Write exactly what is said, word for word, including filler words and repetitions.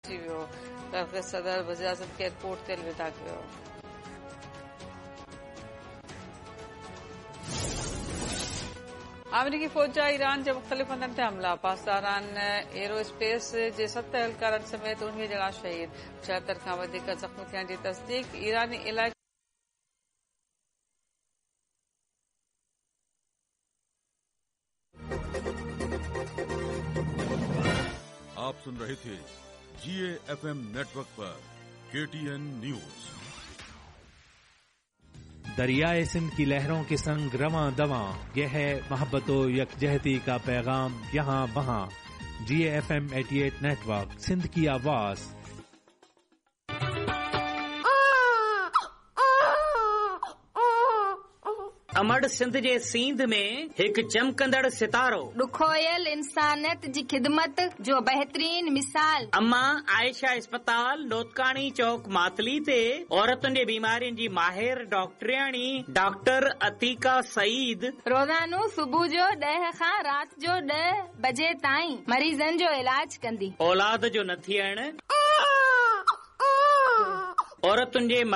अची वियो। कर्क़िज़ सदर वज़ीर आज़म खे एयरपोर्ट ते अलविदा कयो। अमरीकी फ़ौज जा ईरान जे मुख़्तलिफ़ हंधनि ते हमला। पाकिस्तान एरोस्पेस जे सत एहलकारनि समेत उणिवीह ॼणा शहीद, छहतरि खां वधीक ज़ख़्मी थियण जी तस्दीक। ईरानी इलाइक़े आप सुन रहे थे जीए एफएम नेटवर्क पर केटीएन न्यूज। दरियाए सिंध की लहरों के संग रवां दवां, यह है मोहब्बतो यकजहती का पैगाम यहाँ वहाँ। जीए एफएम अठासी नेटवर्क, सिंध की आवाज। अमड़ सिंध जे सींध में एक चमकंदड़ सितारो, ॾुखोयल इंसानियत जी ख़िदमत जो बहितरीन मिसाल। अम्मा आयशा अस्पताल नोतकाणी चौक मातली ते औरतुनि जे बीमारियुनि जी माहिर डॉक्टरियाणी डॉक्टर अतीका सईद रोज़ानो सुबुह जो ॾह खां राति जो ॾह बजे ताईं मरीज़नि जो इलाज कंदी। औलाद जो न थियण, औरतुनि जे